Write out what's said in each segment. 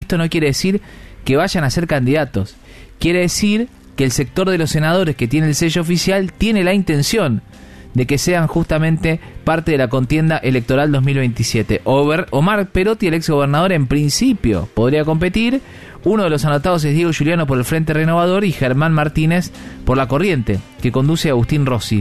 esto no quiere decir que vayan a ser candidatos. Quiere decir que el sector de los senadores que tiene el sello oficial tiene la intención de que sean justamente parte de la contienda electoral 2027. Omar Perotti, el exgobernador, en principio podría competir. Uno de los anotados es Diego Giuliano por el Frente Renovador y Germán Martínez por La Corriente, que conduce a Agustín Rossi.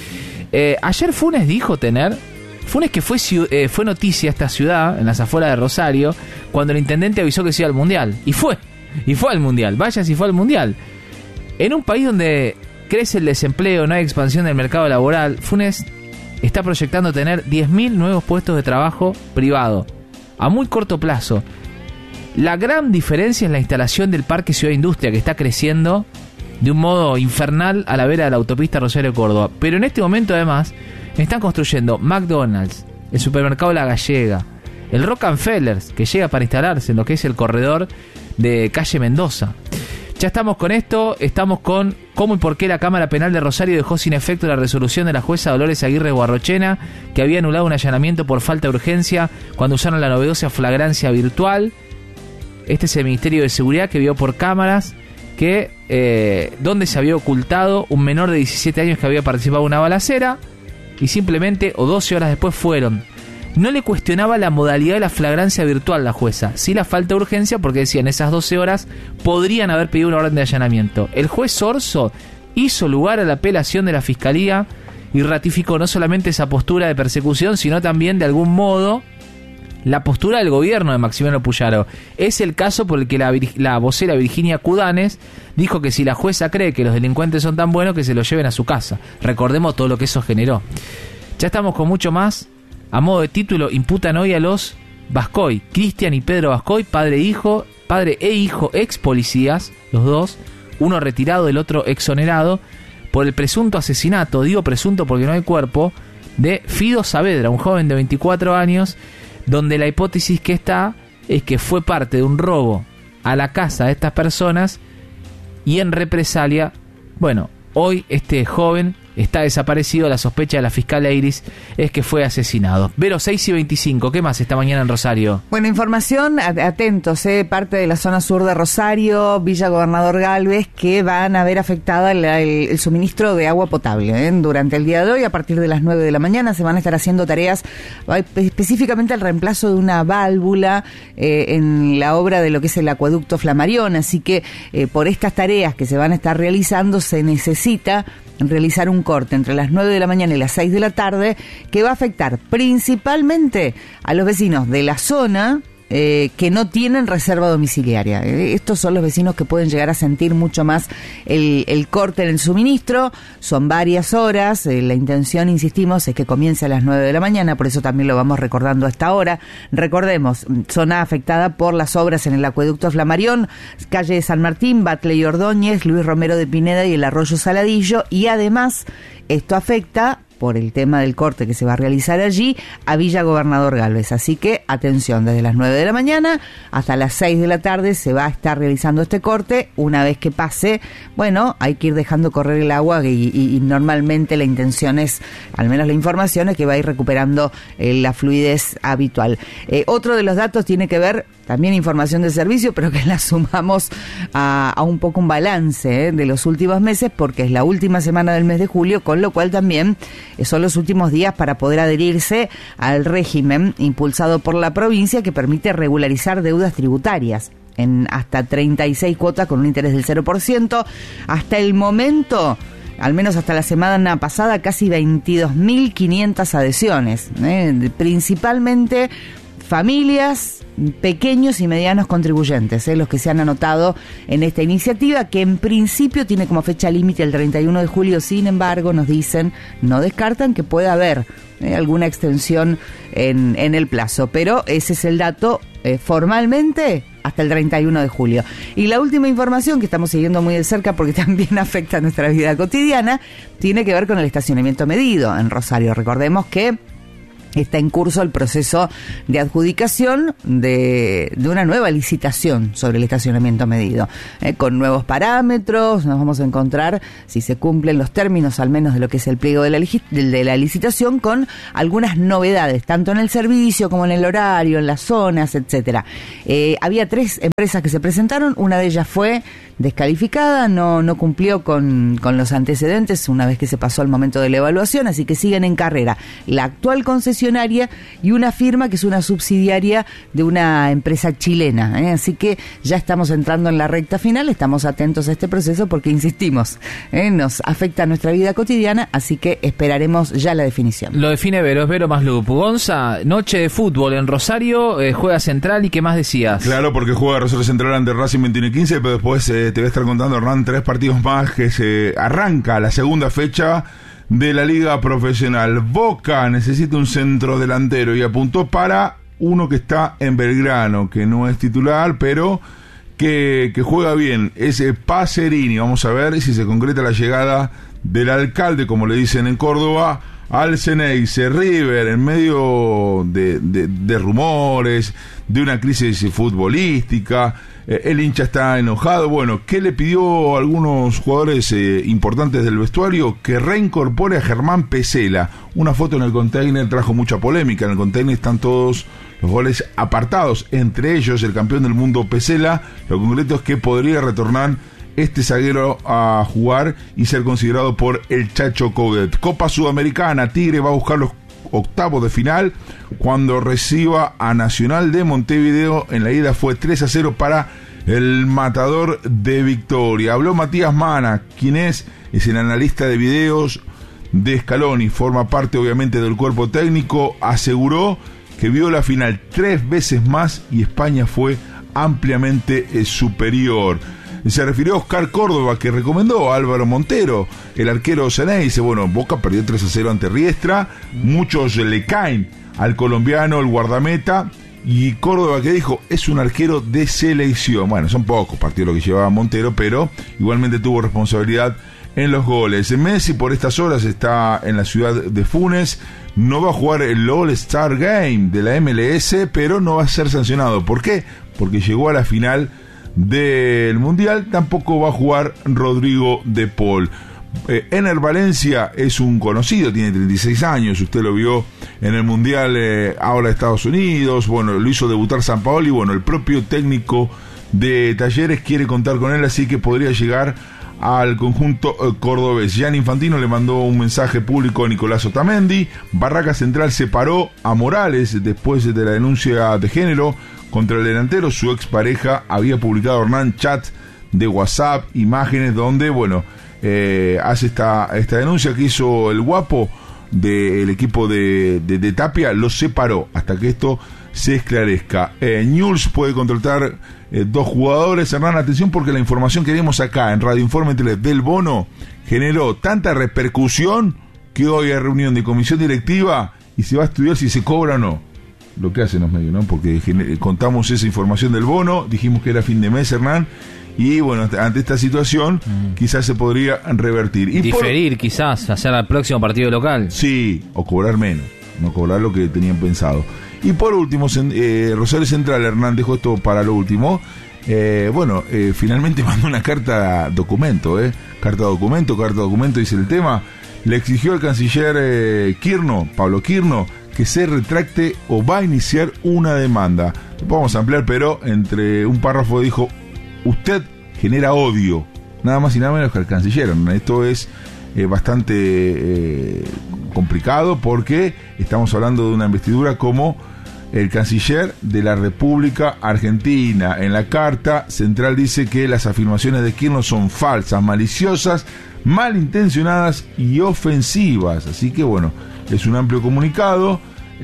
Ayer Funes dijo tener... Funes, que fue noticia esta ciudad, en las afueras de Rosario, cuando el intendente avisó que se iba al Mundial. Y fue al Mundial. Vaya si fue al Mundial. En un país donde crece el desempleo, no hay expansión del mercado laboral, Funes está proyectando tener 10.000 nuevos puestos de trabajo privado a muy corto plazo. La gran diferencia es la instalación del Parque Ciudad Industria, que está creciendo de un modo infernal a la vera de la autopista Rosario-Córdoba. Pero en este momento, además, están construyendo McDonald's, el supermercado La Gallega, el Rockefeller, que llega para instalarse en lo que es el corredor de calle Mendoza. Ya estamos con esto, estamos con cómo y por qué la Cámara Penal de Rosario dejó sin efecto la resolución de la jueza Dolores Aguirre Guarrochena, que había anulado un allanamiento por falta de urgencia cuando usaron la novedosa flagrancia virtual. Este es el Ministerio de Seguridad, que vio por cámaras que donde se había ocultado un menor de 17 años que había participado en una balacera, y simplemente, o 12 horas después, fueron. No le cuestionaba la modalidad de la flagrancia virtual la jueza, sí la falta de urgencia, porque decían esas 12 horas podrían haber pedido una orden de allanamiento. El juez Sorso hizo lugar a la apelación de la Fiscalía y ratificó no solamente esa postura de persecución, sino también, de algún modo, la postura del gobierno de Maximiliano Puyaro. Es el caso por el que la vocera Virginia Cudanes dijo que si la jueza cree que los delincuentes son tan buenos, que se los lleven a su casa. Recordemos todo lo que eso generó. Ya estamos con mucho más. A modo de título, imputan hoy a los Bascoy, Cristian y Pedro Bascoy, padre e hijo, ex policías, los dos, uno retirado, el otro exonerado, por el presunto asesinato, digo presunto porque no hay cuerpo, de Fido Saavedra, un joven de 24 años, donde la hipótesis que está es que fue parte de un robo a la casa de estas personas y en represalia, bueno, hoy este joven está desaparecido. La sospecha de la fiscal Iris es que fue asesinado. Vero, 6:25, ¿qué más esta mañana en Rosario? Bueno, información, atentos, parte de la zona sur de Rosario, Villa Gobernador Galvez, que van a ver afectada el suministro de agua potable. Durante el día de hoy, a partir de las 9 de la mañana, se van a estar haciendo tareas, específicamente el reemplazo de una válvula en la obra de lo que es el acueducto Flammarion. Así que por estas tareas que se van a estar realizando, se necesita realizar un corte entre las 9 de la mañana y las 6 de la tarde, que va a afectar principalmente a los vecinos de la zona que no tienen reserva domiciliaria. Estos son los vecinos que pueden llegar a sentir mucho más el corte en el suministro. Son varias horas. La intención, insistimos, es que comience a las 9 de la mañana, por eso también lo vamos recordando a esta hora. Recordemos, zona afectada por las obras en el acueducto Flammarion, calle de San Martín, Batle y Ordóñez, Luis Romero de Pineda y el Arroyo Saladillo, y además esto afecta, por el tema del corte que se va a realizar allí, a Villa Gobernador Galvez. Así que, atención, desde las 9 de la mañana hasta las 6 de la tarde se va a estar realizando este corte. Una vez que pase, bueno, hay que ir dejando correr el agua y normalmente la intención es, al menos la información, es que va a ir recuperando la fluidez habitual. Otro de los datos tiene que ver, también información de servicio, pero que la sumamos a un poco un balance de los últimos meses, porque es la última semana del mes de julio, con lo cual también son los últimos días para poder adherirse al régimen impulsado por la provincia, que permite regularizar deudas tributarias en hasta 36 cuotas con un interés del 0%. Hasta el momento, al menos hasta la semana pasada, casi 22.500 adhesiones, principalmente familias, pequeños y medianos contribuyentes, los que se han anotado en esta iniciativa, que en principio tiene como fecha límite el 31 de julio. Sin embargo, nos dicen, no descartan que pueda haber alguna extensión en el plazo, pero ese es el dato formalmente hasta el 31 de julio. Y la última información que estamos siguiendo muy de cerca, porque también afecta a nuestra vida cotidiana, tiene que ver con el estacionamiento medido en Rosario. Recordemos que está en curso el proceso de adjudicación de una nueva licitación sobre el estacionamiento medido, con nuevos parámetros. Nos vamos a encontrar, si se cumplen los términos al menos de lo que es el pliego de la licitación, con algunas novedades, tanto en el servicio como en el horario, en las zonas, etcétera. Había 3 empresas que se presentaron, una de ellas fue descalificada, no cumplió con los antecedentes una vez que se pasó al momento de la evaluación, así que siguen en carrera la actual concesionaria y una firma que es una subsidiaria de una empresa chilena, así que ya estamos entrando en la recta final. Estamos atentos a este proceso porque, insistimos, nos afecta a nuestra vida cotidiana, así que esperaremos ya la definición. Lo define Vero, es Vero Maslup. Gonza, noche de fútbol en Rosario, juega Central, ¿y qué más decías? Claro, porque juega Rosario Central ante Racing 21-15, pero después te voy a estar contando, Hernán, 3 partidos más que se arranca la segunda fecha de la liga profesional. Boca necesita un centro delantero y apuntó para uno que está en Belgrano, que no es titular, pero que juega bien, es Pacerini. Vamos a ver si se concreta la llegada del alcalde, como le dicen en Córdoba, al Ceneice. River, en medio de rumores, de una crisis futbolística, el hincha está enojado. Bueno, ¿qué le pidió a algunos jugadores importantes del vestuario? Que reincorpore a Germán Pesela. Una foto en el container trajo mucha polémica. En el container están todos los goles apartados, entre ellos el campeón del mundo Pesela. Lo concreto es que podría retornar este zaguero a jugar y ser considerado por el Chacho Coudet. Copa Sudamericana, Tigre va a buscar los octavos de final cuando reciba a Nacional de Montevideo. En la ida fue 3-0 para el Matador de Victoria. Habló Matías Mana, quien es el analista de videos de Scaloni, forma parte obviamente del cuerpo técnico. Aseguró que vio la final 3 veces más y España fue ampliamente superior. Se refirió a Oscar Córdoba, que recomendó a Álvaro Montero, el arquero Ceneice. Bueno, Boca perdió 3-0 ante Riestra. Muchos le caen al colombiano, el guardameta. Y Córdoba, que dijo, es un arquero de selección. Bueno, son pocos partidos los que llevaba Montero, pero igualmente tuvo responsabilidad en los goles. Messi por estas horas está en la ciudad de Funes. No va a jugar el All-Star Game de la MLS, pero no va a ser sancionado. ¿Por qué? Porque llegó a la final del Mundial. Tampoco va a jugar Rodrigo de Paul. Ener Valencia es un conocido, tiene 36 años, usted lo vio en el Mundial ahora de Estados Unidos. Bueno, lo hizo debutar Sampaoli. Bueno, el propio técnico de Talleres quiere contar con él, así que podría llegar al conjunto cordobés. Gianni Infantino le mandó un mensaje público a Nicolás Otamendi. Barraca Central separó a Morales después de la denuncia de género contra el delantero. Su expareja había publicado, Hernán, chat de WhatsApp, imágenes donde, bueno, hace esta denuncia que hizo el Guapo del equipo de Tapia. Lo separó hasta que esto se esclarezca. Newell's puede contratar 2 jugadores. Hernán, atención, porque la información que dimos acá en Radio Informe del bono generó tanta repercusión que hoy hay reunión de comisión directiva y se va a estudiar si se cobra o no. Lo que hacen los medios, ¿no? Porque contamos esa información del bono, dijimos que era fin de mes, Hernán, y bueno, ante esta situación quizás se podría revertir. Y diferir, quizás, hacer al próximo partido local. Sí, o cobrar menos, no cobrar lo que tenían pensado. Y por último, Rosario Central, Hernán, dejo esto para lo último. Finalmente mandó una carta documento, carta documento, dice el tema. Le exigió al canciller Pablo Quirno, que se retracte o va a iniciar una demanda. Lo podemos ampliar, pero entre un párrafo dijo: usted genera odio, nada más y nada menos que al canciller. Esto es bastante complicado, porque estamos hablando de una investidura como el canciller de la República Argentina. En la carta central dice que las afirmaciones de Kirchner son falsas, maliciosas, malintencionadas y ofensivas. Así que bueno, es un amplio comunicado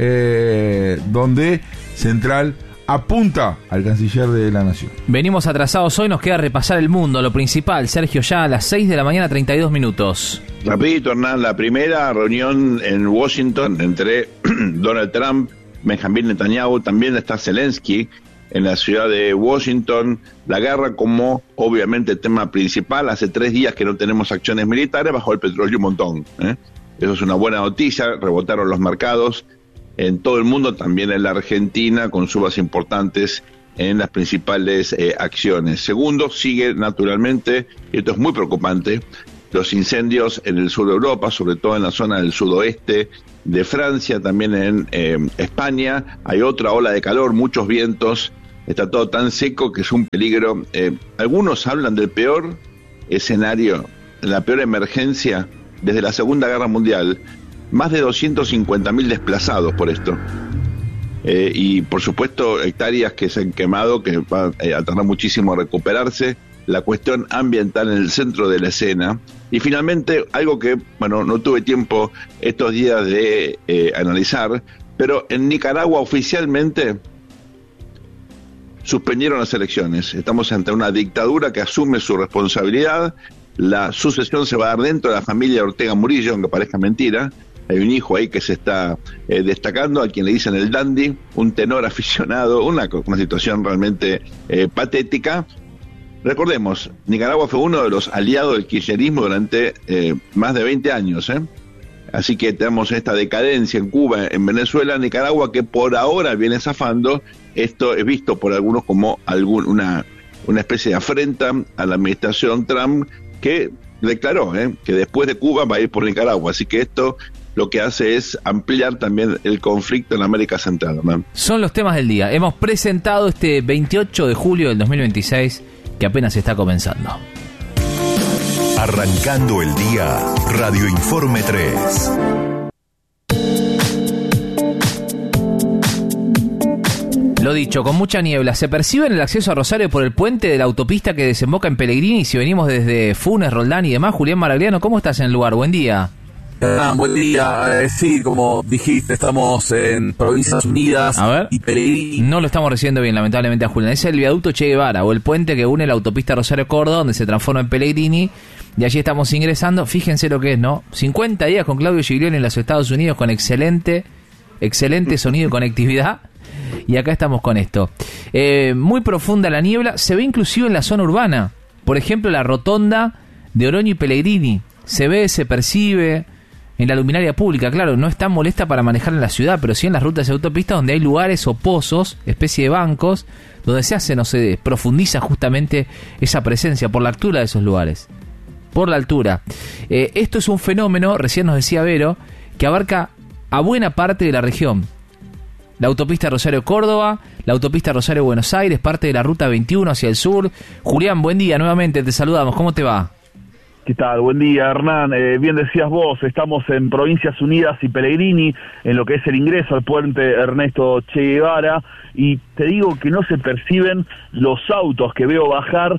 donde Central apunta al canciller de la Nación. Venimos atrasados hoy, nos queda repasar el mundo, lo principal. Sergio, ya a las 6 de la mañana, 32 minutos. Rapidito, Hernán, la primera reunión en Washington entre Donald Trump, Benjamín Netanyahu, también está Zelensky en la ciudad de Washington. La guerra como, obviamente, tema principal. Hace 3 días que no tenemos acciones militares, bajó el petróleo un montón, Eso es una buena noticia, rebotaron los mercados. en todo el mundo, también en la Argentina, con subas importantes en las principales acciones. Segundo, sigue naturalmente, y esto es muy preocupante, los incendios en el sur de Europa, sobre todo en la zona del sudoeste de Francia, también en España. Hay otra ola de calor, muchos vientos, está todo tan seco que es un peligro. Algunos hablan del peor escenario, la peor emergencia desde la Segunda Guerra Mundial. Más de 250.000 desplazados por esto. Y por supuesto hectáreas que se han quemado, que va a tardar muchísimo a recuperarse. La cuestión ambiental en el centro de la escena. Y finalmente, algo que, bueno, no tuve tiempo estos días de analizar, pero en Nicaragua oficialmente suspendieron las elecciones. Estamos ante una dictadura que asume su responsabilidad. La sucesión se va a dar dentro de la familia Ortega Murillo, aunque parezca mentira. Hay un hijo ahí que se está destacando, a quien le dicen el dandy, un tenor aficionado, una situación realmente patética. Recordemos, Nicaragua fue uno de los aliados del kirchnerismo durante más de 20 años. Así que tenemos esta decadencia en Cuba, en Venezuela, Nicaragua, que por ahora viene zafando. Esto es visto por algunos como una especie de afrenta a la administración Trump, que declaró que después de Cuba va a ir por Nicaragua. Así que esto lo que hace es ampliar también el conflicto en América Central, ¿no? Son los temas del día. Hemos presentado este 28 de julio del 2026, que apenas está comenzando. Arrancando el día, Radio Informe 3. Lo dicho, con mucha niebla. ¿Se percibe en el acceso a Rosario por el puente de la autopista que desemboca en Pellegrini? Si venimos desde Funes, Roldán y demás. Julián Maragliano, ¿cómo estás en el lugar? Buen día. Buen día. Sí, como dijiste, estamos en Provincias Unidas. A ver, y Pellegrini. No lo estamos recibiendo bien, lamentablemente, a Julián. Es el viaducto Che Guevara, o el puente que une la autopista Rosario-Córdoba, donde se transforma en Pellegrini. Y allí estamos ingresando. Fíjense lo que es, ¿no? 50 días con Claudio Giglioli en los Estados Unidos, con excelente sonido y conectividad. Y acá estamos con esto. Muy profunda la niebla. Se ve inclusive en la zona urbana. Por ejemplo, la rotonda de Oroño y Pellegrini. Se ve, se percibe en la luminaria pública. Claro, no es tan molesta para manejar en la ciudad, pero sí en las rutas de autopistas donde hay lugares o pozos, especie de bancos, donde se hace, no se profundiza justamente esa presencia por la altura de esos lugares. Por la altura. Esto es un fenómeno, recién nos decía Vero, que abarca a buena parte de la región. La autopista Rosario-Córdoba, la autopista Rosario-Buenos Aires, parte de la ruta 21 hacia el sur. Julián, buen día, nuevamente te saludamos. ¿Cómo te va? ¿Qué tal? Buen día, Hernán. Bien decías vos, estamos en Provincias Unidas y Pellegrini, en lo que es el ingreso al puente Ernesto Che Guevara, y te digo que no se perciben los autos que veo bajar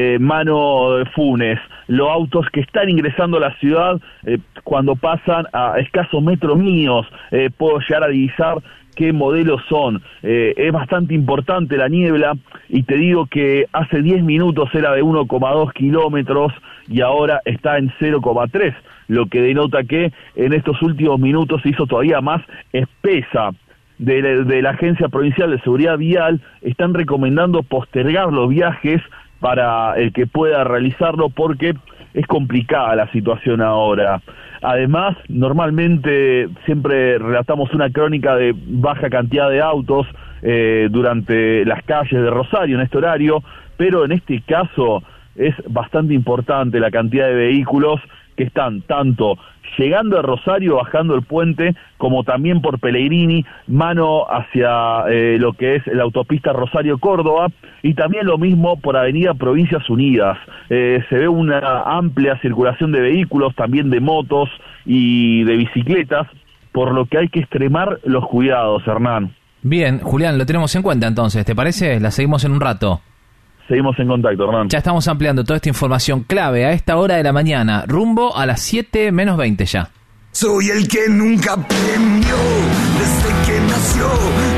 mano de Funes, los autos que están ingresando a la ciudad cuando pasan a escasos metros míos, puedo llegar a divisar qué modelos son. Es bastante importante la niebla, y te digo que hace 10 minutos era de 1,2 kilómetros y ahora está en 0,3, lo que denota que en estos últimos minutos se hizo todavía más espesa. De la Agencia Provincial de Seguridad Vial están recomendando postergar los viajes para el que pueda realizarlo, porque es complicada la situación ahora. Además, normalmente siempre relatamos una crónica de baja cantidad de autos durante las calles de Rosario en este horario, pero en este caso es bastante importante la cantidad de vehículos que están tanto llegando a Rosario, bajando el puente, como también por Pellegrini, mano hacia lo que es la autopista Rosario-Córdoba, y también lo mismo por Avenida Provincias Unidas. Se ve una amplia circulación de vehículos, también de motos y de bicicletas, por lo que hay que extremar los cuidados, Hernán. Bien, Julián, lo tenemos en cuenta entonces, ¿te parece? La seguimos en un rato. Seguimos en contacto, Hernán. Ya estamos ampliando toda esta información clave a esta hora de la mañana, rumbo a las 7 menos 20 ya. Soy el que nunca aprendió desde que nació.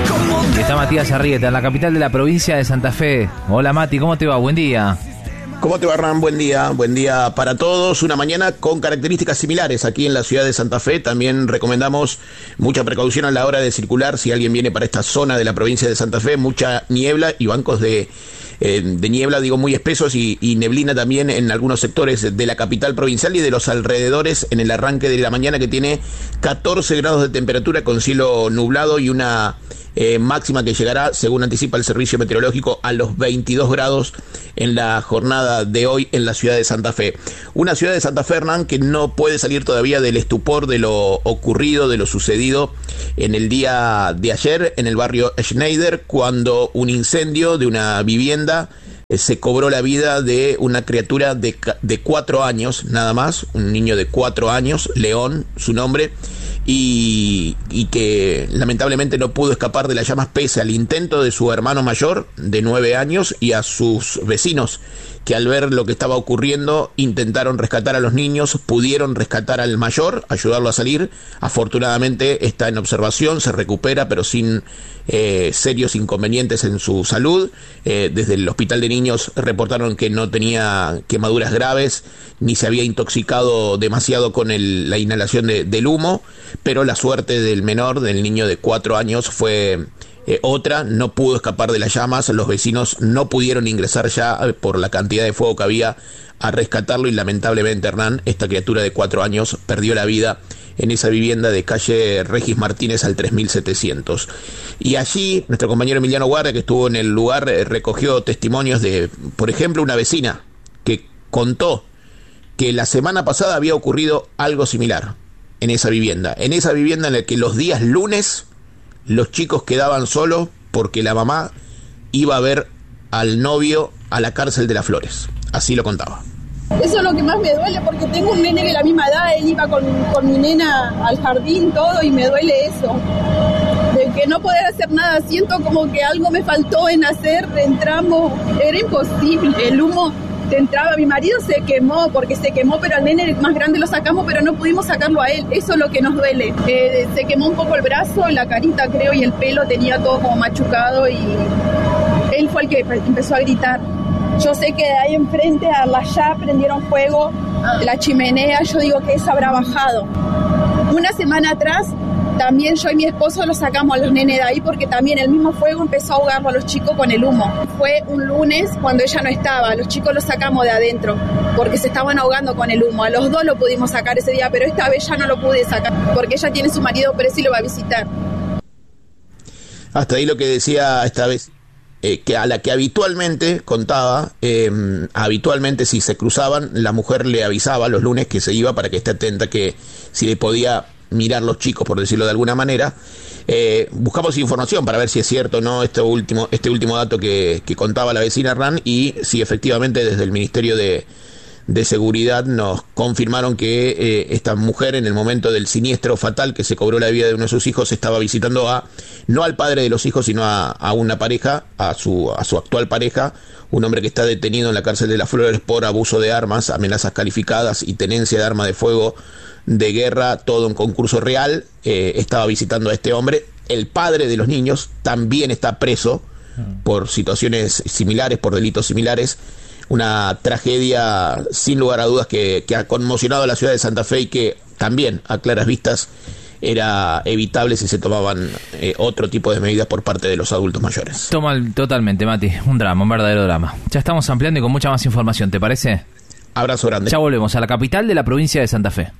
Y está Matías Arrieta, en la capital de la provincia de Santa Fe. Hola Mati, ¿cómo te va? Buen día. ¿Cómo te va, Hernán? Buen día para todos. Una mañana con características similares aquí en la ciudad de Santa Fe. También recomendamos mucha precaución a la hora de circular si alguien viene para esta zona de la provincia de Santa Fe. Mucha niebla y bancos de de niebla, digo, muy espesos y neblina también en algunos sectores de la capital provincial y de los alrededores en el arranque de la mañana, que tiene 14 grados de temperatura con cielo nublado y una máxima que llegará, según anticipa el servicio meteorológico, a los 22 grados en la jornada de hoy en la ciudad de Santa Fe. Una ciudad de Santa Fe, Hernán, que no puede salir todavía del estupor de lo ocurrido, de lo sucedido en el día de ayer en el barrio Schneider, cuando un incendio de una vivienda se cobró la vida de una criatura de 4 años, nada más, un niño de 4 años, León, su nombre, y que lamentablemente no pudo escapar de las llamas pese al intento de su hermano mayor de 9 años y a sus vecinos, que al ver lo que estaba ocurriendo intentaron rescatar a los niños, pudieron rescatar al mayor, ayudarlo a salir. Afortunadamente está en observación, se recupera, pero sin serios inconvenientes en su salud. Desde el hospital de niños reportaron que no tenía quemaduras graves ni se había intoxicado demasiado con la inhalación del humo, pero la suerte del menor, del niño de 4 años, fue otra. No pudo escapar de las llamas, los vecinos no pudieron ingresar ya por la cantidad de fuego que había a rescatarlo, y lamentablemente, Hernán, esta criatura de 4 años perdió la vida en esa vivienda de calle Regis Martínez al 3700. Y allí nuestro compañero Emiliano Guardia, que estuvo en el lugar, recogió testimonios de, por ejemplo, una vecina que contó que la semana pasada había ocurrido algo similar en esa vivienda en la que los días lunes los chicos quedaban solos porque la mamá iba a ver al novio a la cárcel de las Flores. Así lo contaba. Eso es lo que más me duele, porque tengo un nene de la misma edad, él iba con mi nena al jardín, todo, y me duele eso. De que no poder hacer nada, siento como que algo me faltó en hacer, entramos, era imposible, el humo te entraba, mi marido se quemó, pero al nene más grande lo sacamos, pero no pudimos sacarlo a él, eso es lo que nos duele. Se quemó un poco el brazo, la carita creo, y el pelo tenía todo como machucado, y él fue el que empezó a gritar. Yo sé que ahí enfrente a allá prendieron fuego, la chimenea, yo digo que esa habrá bajado. Una semana atrás también yo y mi esposo lo sacamos a los nenes de ahí, porque también el mismo fuego empezó a ahogarlo a los chicos con el humo. Fue un lunes cuando ella no estaba, los chicos los sacamos de adentro porque se estaban ahogando con el humo. A los dos lo pudimos sacar ese día, pero esta vez ya no lo pude sacar porque ella tiene su marido preso y lo va a visitar. Hasta ahí lo que decía esta vez. Que a la que habitualmente contaba, habitualmente si se cruzaban, la mujer le avisaba los lunes que se iba para que esté atenta, que si le podía mirar los chicos, por decirlo de alguna manera. Buscamos información para ver si es cierto o no este último dato que contaba la vecina Hernán, y si efectivamente desde el Ministerio de Seguridad nos confirmaron que esta mujer, en el momento del siniestro fatal que se cobró la vida de uno de sus hijos, estaba visitando no al padre de los hijos, sino a una pareja, a su actual pareja, un hombre que está detenido en la cárcel de las Flores por abuso de armas, amenazas calificadas y tenencia de arma de fuego de guerra, todo un concurso real. Estaba visitando a este hombre. El padre de los niños también está preso por situaciones similares, por delitos similares. Una tragedia sin lugar a dudas que ha conmocionado a la ciudad de Santa Fe, y que también a claras vistas era evitable si se tomaban otro tipo de medidas por parte de los adultos mayores. Totalmente, Mati, un verdadero drama. Ya estamos ampliando y con mucha más información, ¿te parece? Abrazo grande. Ya volvemos a la capital de la provincia de Santa Fe.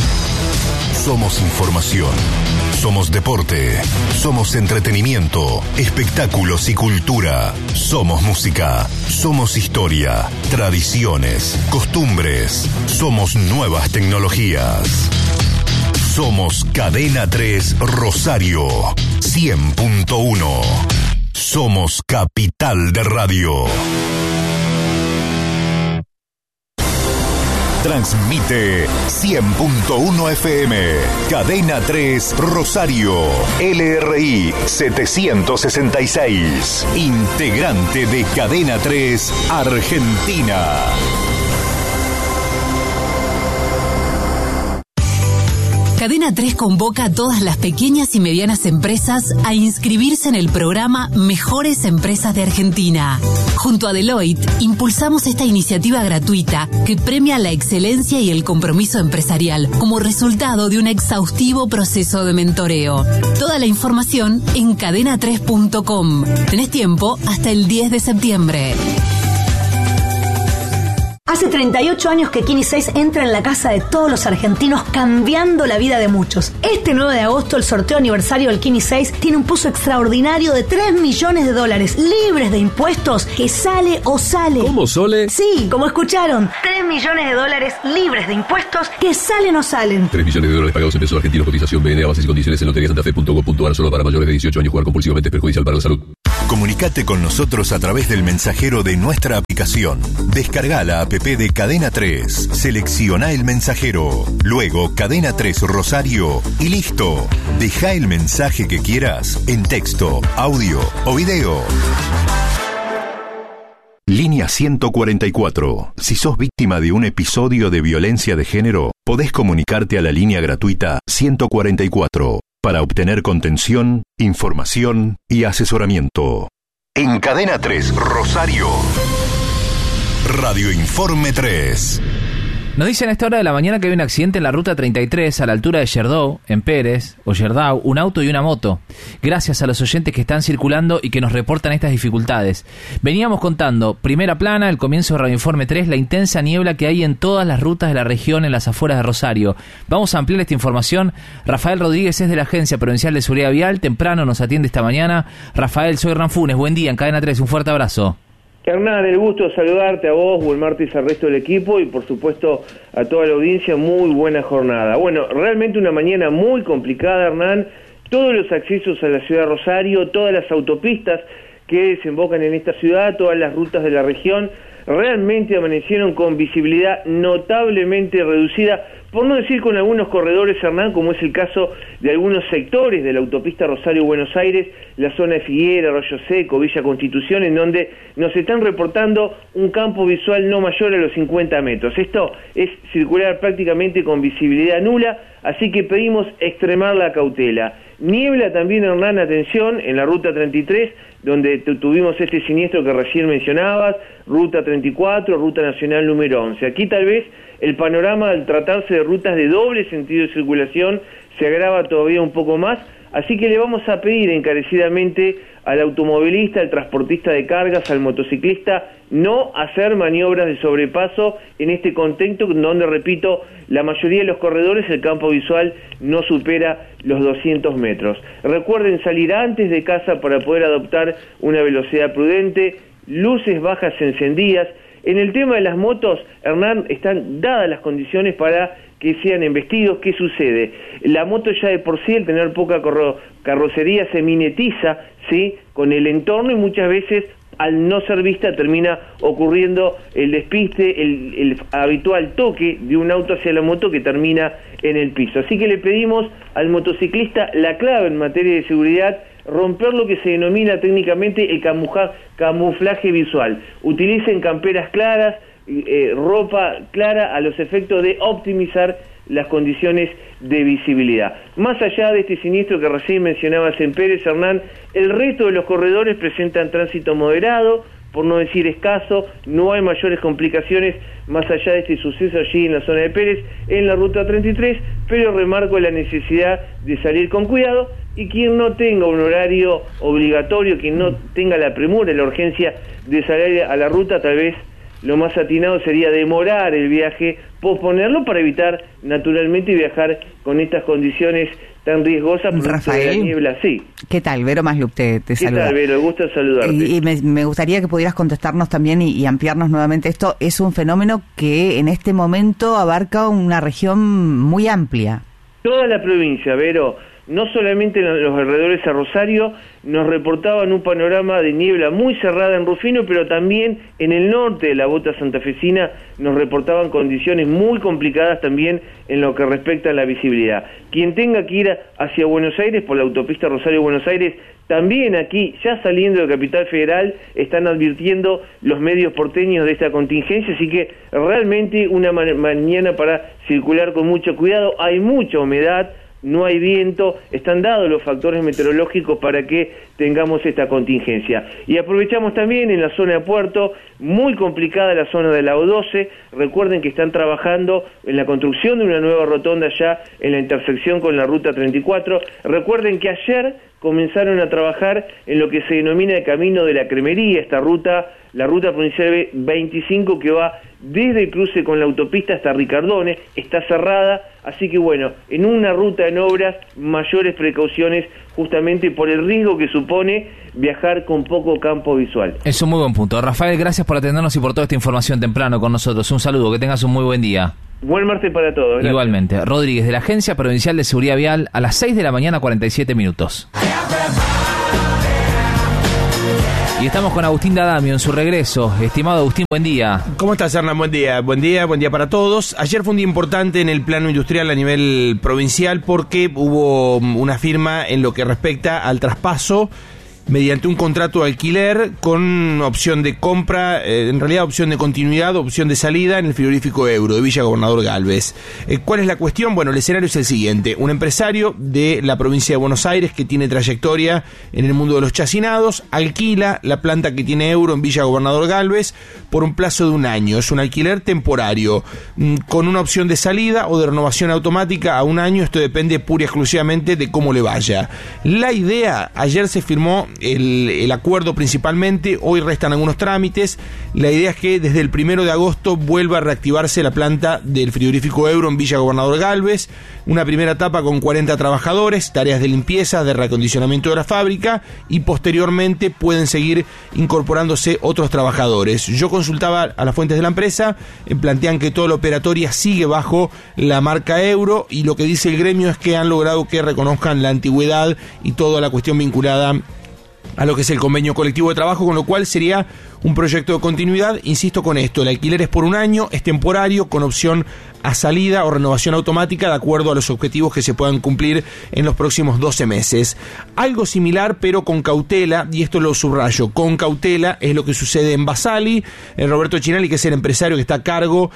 Somos información, somos deporte, somos entretenimiento, espectáculos y cultura. Somos música, somos historia, tradiciones, costumbres. Somos nuevas tecnologías. Somos Cadena 3 Rosario 100.1. Somos Capital de Radio. Transmite 100.1 FM, Cadena 3 Rosario, LRI 766, integrante de Cadena 3 Argentina. Cadena 3 convoca a todas las pequeñas y medianas empresas a inscribirse en el programa Mejores Empresas de Argentina. Junto a Deloitte, impulsamos esta iniciativa gratuita que premia la excelencia y el compromiso empresarial como resultado de un exhaustivo proceso de mentoreo. Toda la información en cadena3.com. Tenés tiempo hasta el 10 de septiembre. Hace 38 años que Kini 6 entra en la casa de todos los argentinos, cambiando la vida de muchos. Este 9 de agosto, el sorteo aniversario del Kini 6 tiene un pozo extraordinario de $3 millones, libres de impuestos, que sale o sale. ¿Cómo, Sole? Sí, como escucharon, $3 millones libres de impuestos, que salen o salen. $3 millones pagados en pesos argentinos, cotización BNA, bases y condiciones en loteriasantafe.gov.ar, solo para mayores de 18 años. Jugar compulsivamente es perjudicial para la salud. Comunicate con nosotros a través del mensajero de nuestra aplicación. Descarga la app de Cadena 3, selecciona el mensajero, luego Cadena 3 Rosario y listo. Deja el mensaje que quieras en texto, audio o video. Línea 144. Si sos víctima de un episodio de violencia de género, podés comunicarte a la línea gratuita 144 para obtener contención, información y asesoramiento. En Cadena 3 Rosario, Radio Informe 3. Nos dicen a esta hora de la mañana que hay un accidente en la ruta 33 a la altura de Yerdó, en Pérez, o Yerdau, un auto y una moto. Gracias a los oyentes que están circulando y que nos reportan estas dificultades. Veníamos contando, primera plana, el comienzo de Radio Informe 3, la intensa niebla que hay en todas las rutas de la región en las afueras de Rosario. Vamos a ampliar esta información. Rafael Rodríguez es de la Agencia Provincial de Seguridad Vial, temprano nos atiende esta mañana. Rafael, soy Hernán Funes, buen día en Cadena 3, un fuerte abrazo. Hernán, el gusto de saludarte a vos, buen martes al resto del equipo y por supuesto a toda la audiencia, muy buena jornada. Bueno, realmente una mañana muy complicada, Hernán, todos los accesos a la ciudad de Rosario, todas las autopistas que desembocan en esta ciudad, todas las rutas de la región, realmente amanecieron con visibilidad notablemente reducida, por no decir con algunos corredores, Hernán, como es el caso de algunos sectores de la autopista Rosario-Buenos Aires, la zona de Figuera, Arroyo Seco, Villa Constitución, en donde nos están reportando un campo visual no mayor a los 50 metros. Esto es circular prácticamente con visibilidad nula, así que pedimos extremar la cautela. Niebla también, Hernán, atención, en la ruta 33, donde tuvimos este siniestro que recién mencionabas, ruta 34, ruta nacional número 11. Aquí tal vez el panorama, al tratarse de rutas de doble sentido de circulación, se agrava todavía un poco más, así que le vamos a pedir encarecidamente al automovilista, al transportista de cargas, al motociclista, no hacer maniobras de sobrepaso en este contexto donde, repito, la mayoría de los corredores el campo visual no supera los 200 metros. Recuerden salir antes de casa para poder adoptar una velocidad prudente, luces bajas encendidas. En el tema de las motos, Hernán, están dadas las condiciones para que sean embestidos. ¿Qué sucede? La moto ya de por sí, al tener poca carrocería, se mimetiza, ¿sí?, con el entorno y muchas veces, al no ser vista, termina ocurriendo el despiste, el habitual toque de un auto hacia la moto que termina en el piso. Así que le pedimos al motociclista la clave en materia de seguridad, romper lo que se denomina técnicamente el camuflaje visual. Utilicen camperas claras, ropa clara a los efectos de optimizar las condiciones de visibilidad. Más allá de este siniestro que recién mencionabas en Pérez, Hernán, el resto de los corredores presentan tránsito moderado, por no decir escaso, no hay mayores complicaciones más allá de este suceso allí en la zona de Pérez, en la ruta 33, pero remarco la necesidad de salir con cuidado y quien no tenga un horario obligatorio, quien no tenga la premura, la urgencia de salir a la ruta, tal vez lo más atinado sería demorar el viaje, posponerlo para evitar naturalmente viajar con estas condiciones tan riesgosas por la niebla. Sí. ¿Qué tal? Vero Maslup te saluda. ¿Qué tal, Vero? Gusto saludarte. Y me gustaría que pudieras contestarnos también y ampliarnos nuevamente esto. Es un fenómeno que en este momento abarca una región muy amplia. Toda la provincia, Vero. no solamente en los alrededores a Rosario, nos reportaban un panorama de niebla muy cerrada en Rufino, pero también en el norte de la bota santafesina nos reportaban condiciones muy complicadas también en lo que respecta a la visibilidad. Quien tenga que ir hacia Buenos Aires por la autopista Rosario-Buenos Aires, también aquí, ya saliendo de Capital Federal, están advirtiendo los medios porteños de esta contingencia, así que realmente una mañana para circular con mucho cuidado. Hay mucha humedad, no hay viento, están dados los factores meteorológicos para que tengamos esta contingencia. Y aprovechamos también en la zona de Puerto, muy complicada la zona de la O12, recuerden que están trabajando en la construcción de una nueva rotonda ya en la intersección con la ruta 34, recuerden que ayer comenzaron a trabajar en lo que se denomina el Camino de la Cremería, esta ruta, la ruta provincial 25 que va desde el cruce con la autopista hasta Ricardones, está cerrada, así que bueno, en una ruta en obras, mayores precauciones justamente por el riesgo que supone viajar con poco campo visual. Es un muy buen punto. Rafael, gracias por atendernos y por toda esta información temprano con nosotros. Un saludo, que tengas un muy buen día. Buen martes para todos. Gracias. Igualmente. Rodríguez, de la Agencia Provincial de Seguridad Vial, a las 6 de la mañana, 47 minutos. Y estamos con Agustín D'Adamio en su regreso. Estimado Agustín, buen día. ¿Cómo estás, Hernán? Buen día para todos. Ayer fue un día importante en el plano industrial a nivel provincial porque hubo una firma en lo que respecta al traspaso mediante un contrato de alquiler con opción de compra, en realidad opción de continuidad, opción de salida en el frigorífico Euro de Villa Gobernador Galvez. ¿Cuál es la cuestión? Bueno, el escenario es el siguiente. Un empresario de la provincia de Buenos Aires que tiene trayectoria en el mundo de los chacinados, alquila la planta que tiene Euro en Villa Gobernador Galvez por un plazo de un año. Es un alquiler temporario, con una opción de salida o de renovación automática a un año. Esto depende pura y exclusivamente de cómo le vaya. La idea, ayer se firmó el acuerdo principalmente, hoy restan algunos trámites. La idea es que desde el 1 de agosto vuelva a reactivarse la planta del frigorífico Euro en Villa Gobernador Galvez, una primera etapa con 40 trabajadores, tareas de limpieza, de reacondicionamiento de la fábrica, y posteriormente pueden seguir incorporándose otros trabajadores. Yo consultaba a las fuentes de la empresa, plantean que toda la operatoria sigue bajo la marca Euro, y lo que dice el gremio es que han logrado que reconozcan la antigüedad y toda la cuestión vinculada a lo que es el convenio colectivo de trabajo, con lo cual sería un proyecto de continuidad. Insisto con esto, el alquiler es por un año, es temporario, con opción a salida o renovación automática de acuerdo a los objetivos que se puedan cumplir en los próximos 12 meses. Algo similar, pero con cautela, y esto lo subrayo, con cautela, es lo que sucede en Basali. Roberto Chinali, que es el empresario que está a cargo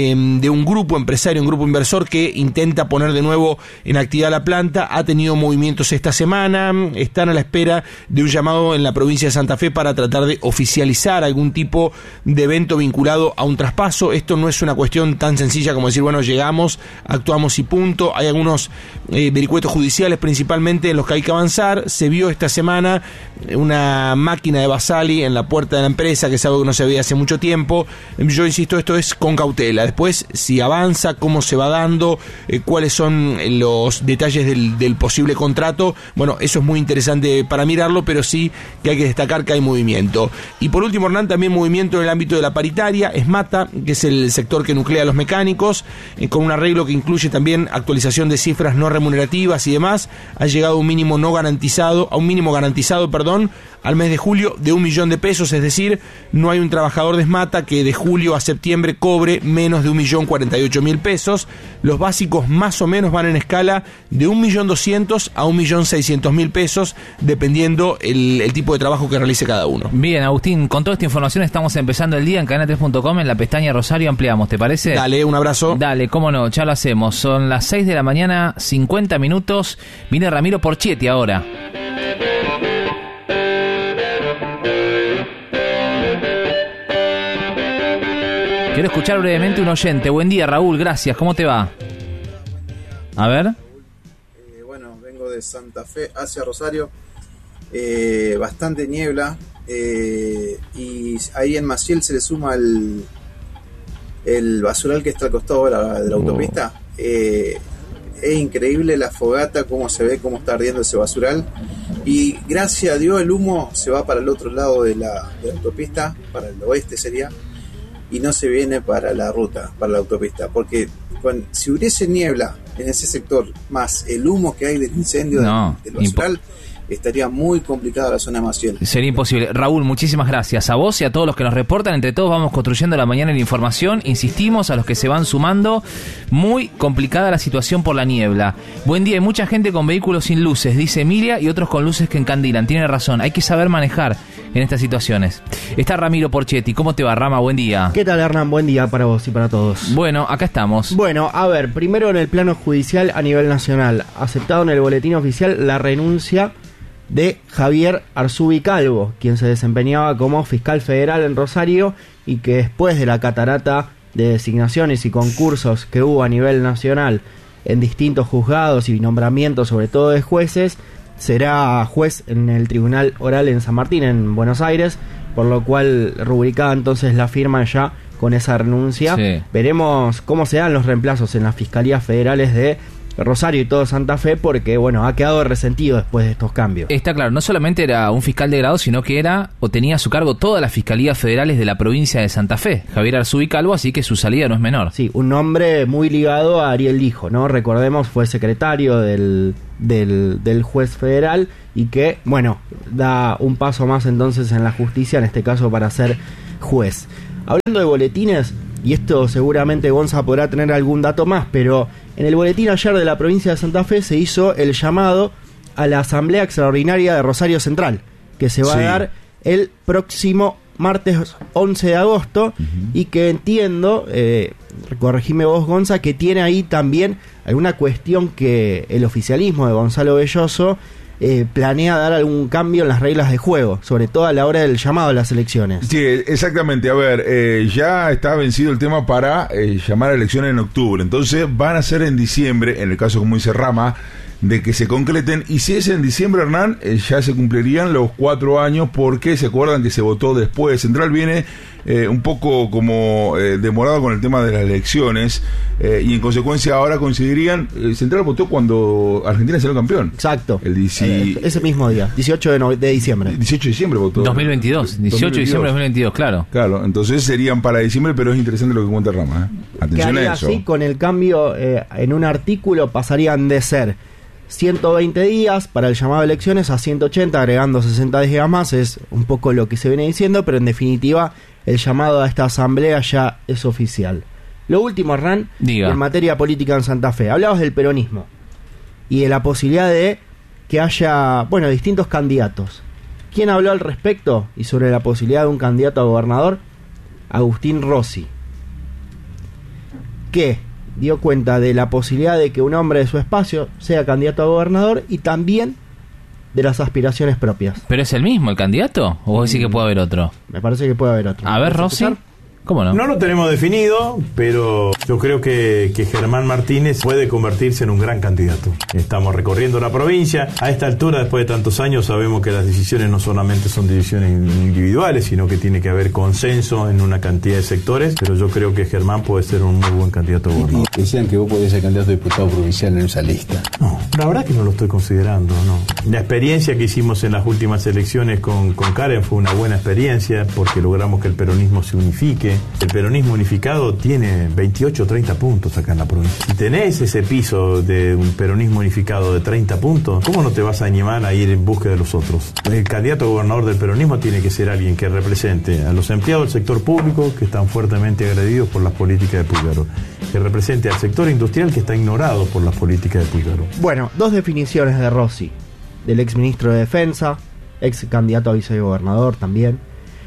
de un grupo empresario, un grupo inversor que intenta poner de nuevo en actividad la planta, ha tenido movimientos esta semana, están a la espera de un llamado en la provincia de Santa Fe para tratar de oficializar algún tipo de evento vinculado a un traspaso. Esto no es una cuestión tan sencilla como decir, bueno, llegamos, actuamos y punto. Hay algunos vericuetos judiciales principalmente en los que hay que avanzar. Se vio esta semana una máquina de Basali en la puerta de la empresa, que es algo que no se veía hace mucho tiempo. Yo insisto, esto es con cautela. Después, si avanza, cómo se va dando, cuáles son los detalles del posible contrato, bueno, eso es muy interesante para mirarlo, pero sí que hay que destacar que hay movimiento. Y por último, Hernán, también movimiento en el ámbito de la paritaria. ESMATA, que es el sector que nuclea a los mecánicos, con un arreglo que incluye también actualización de cifras no remunerativas y demás, ha llegado a un mínimo garantizado al mes de julio de 1 millón de pesos, es decir, no hay un trabajador de ESMATA que de julio a septiembre cobre menos de 1.048.000 pesos. Los básicos más o menos van en escala de 1.200.000 a 1.600.000 pesos, dependiendo el tipo de trabajo que realice cada uno. Bien, Agustín, con toda esta información estamos empezando el día en cadena3.com, en la pestaña Rosario ampliamos, ¿te parece? Dale, un abrazo. Dale, cómo no, ya lo hacemos. Son las 6 de la mañana, 50 minutos. Viene Ramiro Porchetti ahora. Quiero escuchar brevemente un oyente. Buen día, Raúl, gracias. ¿Cómo te va? A ver. Bueno, vengo de Santa Fe hacia Rosario. Bastante niebla. Y ahí en Maciel se le suma el basural que está al costado de la autopista. Es increíble la fogata, cómo se ve, cómo está ardiendo ese basural. Y gracias a Dios el humo se va para el otro lado de la autopista, para el oeste sería, y no se viene para la ruta, para la autopista, porque si hubiese niebla en ese sector, más el humo que hay del incendio del basural, estaría muy complicada la zona de Maciel. Sería imposible. Raúl, muchísimas gracias a vos y a todos los que nos reportan. Entre todos vamos construyendo la mañana en la información. Insistimos a los que se van sumando. Muy complicada la situación por la niebla. Buen día, hay mucha gente con vehículos sin luces, dice Emilia, y otros con luces que encandilan. Tiene razón, hay que saber manejar en estas situaciones. Está Ramiro Porchetti. ¿Cómo te va, Rama? Buen día. ¿Qué tal, Hernán? Buen día para vos y para todos. Bueno, acá estamos. Bueno, a ver, primero en el plano judicial a nivel nacional. Aceptado en el boletín oficial la renuncia de Javier Arzubi Calvo, quien se desempeñaba como fiscal federal en Rosario y que después de la catarata de designaciones y concursos que hubo a nivel nacional en distintos juzgados y nombramientos, sobre todo de jueces, será juez en el Tribunal Oral en San Martín, en Buenos Aires, por lo cual rubricada entonces la firma ya con esa renuncia. Sí. Veremos cómo se dan los reemplazos en las fiscalías federales de Rosario y todo Santa Fe, porque bueno, ha quedado resentido después de estos cambios. Está claro, no solamente era un fiscal de grado, sino que era o tenía a su cargo todas las fiscalías federales de la provincia de Santa Fe, Javier Arzubi Calvo, así que su salida no es menor. Sí, un nombre muy ligado a Ariel Lijo, ¿no? Recordemos, fue secretario del juez federal y que, bueno, da un paso más entonces en la justicia, en este caso para ser juez. Hablando de boletines, y esto seguramente Gonza podrá tener algún dato más, pero en el boletín ayer de la provincia de Santa Fe se hizo el llamado a la Asamblea Extraordinaria de Rosario Central, que se va a dar el próximo martes 11 de agosto, y que entiendo, corregime vos, Gonza, que tiene ahí también alguna cuestión que el oficialismo de Gonzalo Belloso planea dar algún cambio en las reglas de juego, sobre todo a la hora del llamado a las elecciones. Sí, exactamente. A ver, ya está vencido el tema para llamar a elecciones en octubre. Entonces van a ser en diciembre, en el caso, como dice Rama, de que se concreten. Y si es en diciembre, Hernán, ya se cumplirían los 4 años, porque se acuerdan que se votó después. Central viene un poco como demorado con el tema de las elecciones, y en consecuencia ahora coincidirían. Central votó cuando Argentina salió campeón. Exacto. Ese mismo día, 18 de diciembre. 18 de diciembre votó. 2022, 18 de diciembre de 2022, claro. Claro, entonces serían para diciembre, pero es interesante lo que cuenta Rama. Atención a eso. Así, con el cambio en un artículo pasarían de ser 120 días para el llamado a elecciones a 180, agregando 60 días más. Es un poco lo que se viene diciendo, pero en definitiva el llamado a esta asamblea ya es oficial. Lo último, Hernán, en materia política en Santa Fe. Hablabas del peronismo y de la posibilidad de que haya, bueno, distintos candidatos. ¿Quién habló al respecto y sobre la posibilidad de un candidato a gobernador? Agustín Rossi, que dio cuenta de la posibilidad de que un hombre de su espacio sea candidato a gobernador y también de las aspiraciones propias. ¿Pero es el mismo el candidato? ¿O vos decís que puede haber otro? Me parece que puede haber otro. A ver, Rossi. ¿Cómo no? No lo tenemos definido, pero yo creo que Germán Martínez puede convertirse en un gran candidato. Estamos recorriendo la provincia. A esta altura, después de tantos años, sabemos que las decisiones no solamente son decisiones individuales, sino que tiene que haber consenso en una cantidad de sectores. Pero yo creo que Germán puede ser un muy buen candidato a gobernador. Decían que vos podés ser candidato a diputado provincial en esa lista. No, la verdad que no lo estoy considerando, no. La experiencia que hicimos en las últimas elecciones con Karen fue una buena experiencia, porque logramos que el peronismo se unifique. El peronismo unificado tiene 28 o 30 puntos acá en la provincia. Si tenés ese piso de un peronismo unificado de 30 puntos, ¿cómo no te vas a animar a ir en búsqueda de los otros? El candidato a gobernador del peronismo tiene que ser alguien que represente a los empleados del sector público, que están fuertemente agredidos por las políticas de Pulgaro, que represente al sector industrial, que está ignorado por las políticas de Pulgaro. Bueno, dos definiciones de Rossi, del ex ministro de Defensa, ex candidato a vicegobernador también.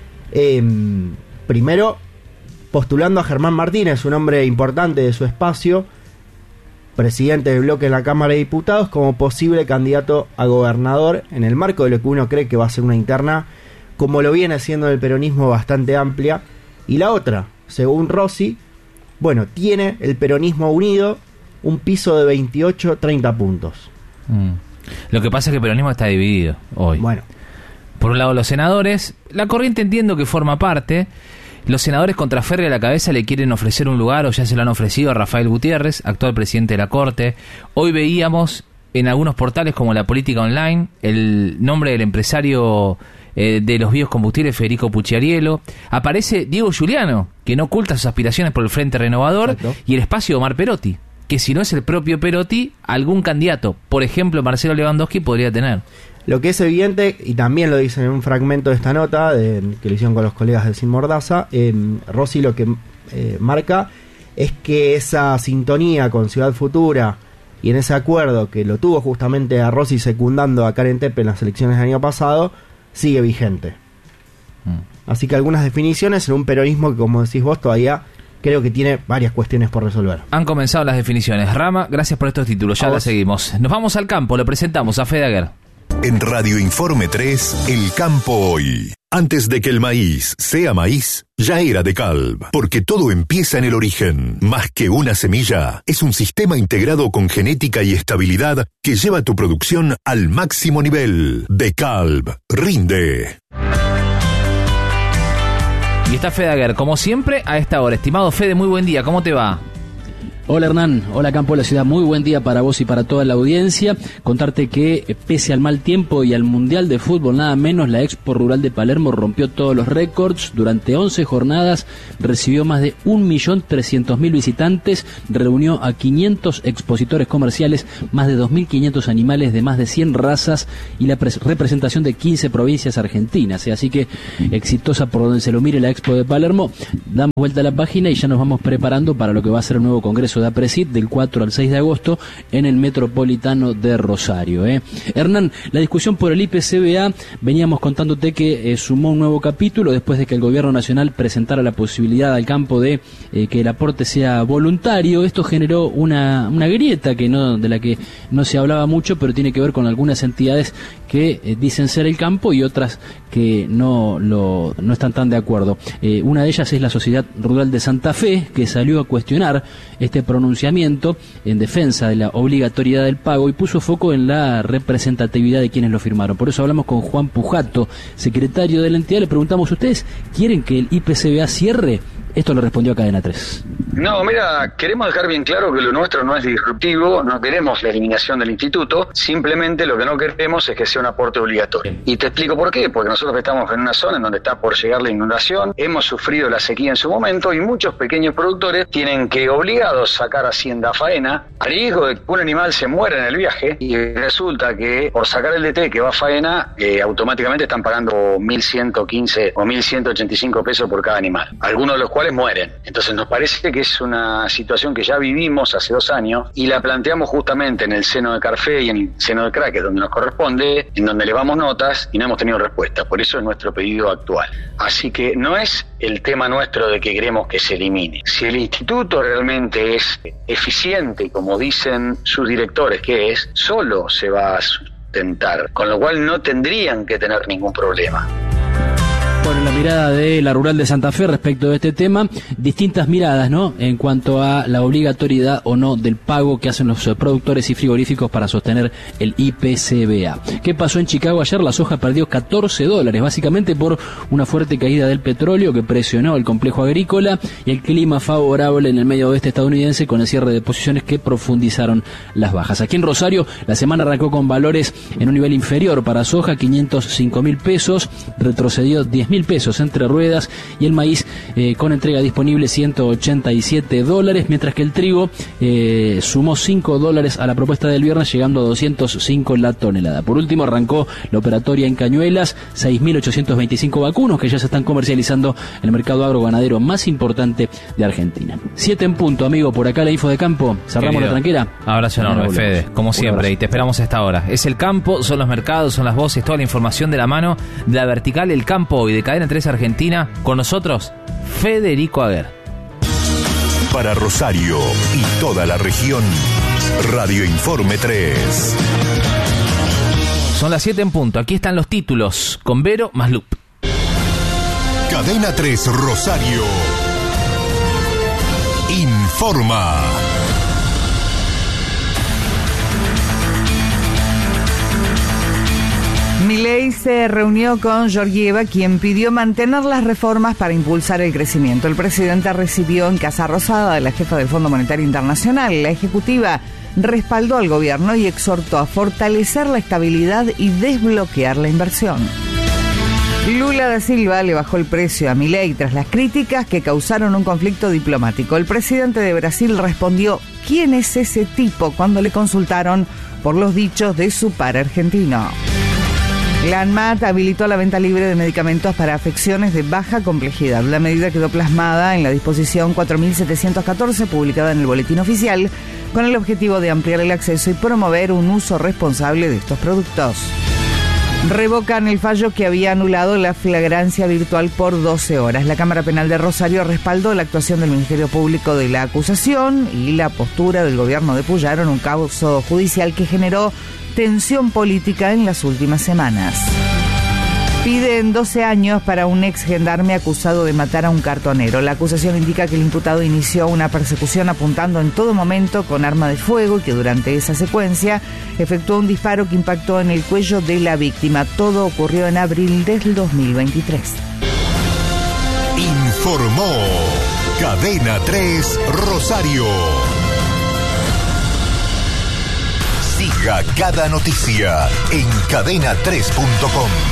Primero, postulando a Germán Martínez, un hombre importante de su espacio, presidente del bloque en la Cámara de Diputados, como posible candidato a gobernador, en el marco de lo que uno cree que va a ser una interna, como lo viene haciendo el peronismo, bastante amplia. Y la otra, según Rossi, bueno, tiene el peronismo unido un piso de 28-30 puntos. Lo que pasa es que el peronismo está dividido hoy. Bueno, por un lado los senadores, la corriente entiendo que forma parte. Los senadores contra Ferri a la cabeza le quieren ofrecer un lugar, o ya se lo han ofrecido, a Rafael Gutiérrez, actual presidente de la Corte. Hoy veíamos en algunos portales como La Política Online el nombre del empresario de los biocombustibles, Federico Pucciariello. Aparece Diego Giuliano, que no oculta sus aspiraciones por el Frente Renovador. Exacto. Y el espacio de Omar Perotti, que si no es el propio Perotti, algún candidato, por ejemplo Marcelo Lewandowski, podría tener. Lo que es evidente, y también lo dicen en un fragmento de esta nota que le hicieron con los colegas del Sin Mordaza, Rossi lo que marca es que esa sintonía con Ciudad Futura y en ese acuerdo que lo tuvo justamente a Rossi secundando a Karen Tepe en las elecciones del año pasado, sigue vigente. Así que algunas definiciones en un peronismo que, como decís vos, todavía creo que tiene varias cuestiones por resolver. Han comenzado las definiciones. Rama, gracias por estos títulos, ya las seguimos. Nos vamos al campo, lo presentamos a Fede Aguer. En Radio Informe 3, El Campo Hoy. Antes de que el maíz sea maíz, ya era de Calv, porque todo empieza en el origen. Más que una semilla, es un sistema integrado con genética y estabilidad que lleva tu producción al máximo nivel. De Calv, rinde. Y está Fede Aguer, como siempre, a esta hora. Estimado Fede, muy buen día, ¿cómo te va? Hola Hernán, hola Campo de la Ciudad, muy buen día para vos y para toda la audiencia. Contarte que pese al mal tiempo y al Mundial de Fútbol, nada menos, la Expo Rural de Palermo rompió todos los récords. Durante 11 jornadas recibió más de 1.300.000 visitantes, reunió a 500 expositores comerciales, más de 2.500 animales de más de 100 razas y la representación de 15 provincias argentinas. Así que exitosa por donde se lo mire la Expo de Palermo. Damos vuelta a la página y ya nos vamos preparando para lo que va a ser el nuevo Congreso de APRESID del 4 al 6 de agosto en el Metropolitano de Rosario. Hernán, la discusión por el IPCBA, veníamos contándote que sumó un nuevo capítulo después de que el Gobierno Nacional presentara la posibilidad al campo de que el aporte sea voluntario. Esto generó una grieta de la que no se hablaba mucho, pero tiene que ver con algunas entidades que dicen ser el campo y otras que no están tan de acuerdo. Una de ellas es la Sociedad Rural de Santa Fe, que salió a cuestionar este pronunciamiento en defensa de la obligatoriedad del pago y puso foco en la representatividad de quienes lo firmaron. Por eso hablamos con Juan Pujato, secretario de la entidad. Le preguntamos, ¿ustedes quieren que el IPCBA cierre? Esto lo respondió a Cadena 3. No, mira, queremos dejar bien claro que lo nuestro no es disruptivo, no queremos la eliminación del instituto, simplemente lo que no queremos es que sea un aporte obligatorio. Y te explico por qué, porque nosotros estamos en una zona en donde está por llegar la inundación, hemos sufrido la sequía en su momento y muchos pequeños productores tienen que obligados sacar hacienda a faena, a riesgo de que un animal se muera en el viaje y resulta que por sacar el DT que va a faena, automáticamente están pagando 1.115 o 1.185 pesos por cada animal, algunos de los cuales mueren. Entonces nos parece que es una situación que ya vivimos hace 2 años y la planteamos justamente en el seno de Carfe y en el seno de Crack, donde nos corresponde, en donde elevamos notas y no hemos tenido respuesta. Por eso es nuestro pedido actual. Así que no es el tema nuestro de que queremos que se elimine. Si el instituto realmente es eficiente, como dicen sus directores que es, solo se va a sustentar, con lo cual no tendrían que tener ningún problema. Bueno, la mirada de la Rural de Santa Fe respecto de este tema, distintas miradas, ¿no?, en cuanto a la obligatoriedad o no del pago que hacen los productores y frigoríficos para sostener el IPCBA. ¿Qué pasó en Chicago ayer? La soja perdió $14, básicamente por una fuerte caída del petróleo que presionó el complejo agrícola y el clima favorable en el medio oeste estadounidense con el cierre de posiciones que profundizaron las bajas. Aquí en Rosario, la semana arrancó con valores en un nivel inferior para soja, 505.000 pesos, retrocedió 10.000 pesos entre ruedas y el maíz con entrega disponible $187, mientras que el trigo sumó $5 a la propuesta del viernes, llegando a 205 la tonelada. Por último, arrancó la operatoria en Cañuelas, 6.825 vacunos que ya se están comercializando en el mercado agroganadero más importante de Argentina. 7 en punto, amigo, por acá la info de campo. Cerramos la tranquera. Abrazo enorme, Fede, como siempre, y te esperamos a esta hora. Es el campo, son los mercados, son las voces, toda la información de la mano de la vertical El Campo Hoy de Cadena 3 Argentina. Con nosotros, Federico Aguer. Para Rosario y toda la región, Radio Informe 3. Son las 7 en punto. Aquí están los títulos con Vero Maslup. Cadena 3 Rosario informa. Milei se reunió con Georgieva, quien pidió mantener las reformas para impulsar el crecimiento. El presidente recibió en Casa Rosada a la jefa del Fondo Monetario Internacional. La ejecutiva respaldó al gobierno y exhortó a fortalecer la estabilidad y desbloquear la inversión. Lula da Silva le bajó el precio a Milei tras las críticas que causaron un conflicto diplomático. El presidente de Brasil respondió ¿quién es ese tipo? Cuando le consultaron por los dichos de su par argentino. La ANMAT habilitó la venta libre de medicamentos para afecciones de baja complejidad. La medida quedó plasmada en la disposición 4714 publicada en el Boletín Oficial con el objetivo de ampliar el acceso y promover un uso responsable de estos productos. Revocan el fallo que había anulado la flagrancia virtual por 12 horas. La Cámara Penal de Rosario respaldó la actuación del Ministerio Público de la acusación y la postura del gobierno de Puyaro en un caso judicial que generó tensión política en las últimas semanas. Piden 12 años para un ex gendarme acusado de matar a un cartonero. La acusación indica que el imputado inició una persecución apuntando en todo momento con arma de fuego y que durante esa secuencia efectuó un disparo que impactó en el cuello de la víctima. Todo ocurrió en abril del 2023. Informó Cadena 3 Rosario. Siga cada noticia en cadena3.com.